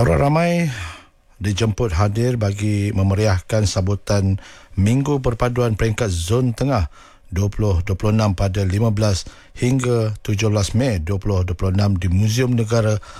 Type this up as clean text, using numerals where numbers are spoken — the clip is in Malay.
Orang ramai dijemput hadir bagi memeriahkan sambutan Minggu Perpaduan Peringkat Zon Tengah 2026 pada 15 hingga 17 Mei 2026 di Muzium Negara